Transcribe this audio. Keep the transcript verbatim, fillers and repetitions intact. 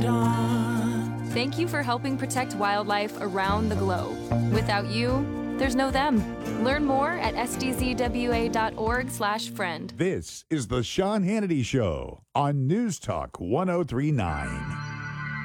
dawn. Thank you for helping protect wildlife around the globe. Without you, there's no them. Learn more at s d z w a dot org slash friend. This is the Sean Hannity Show on News Talk one oh three point nine.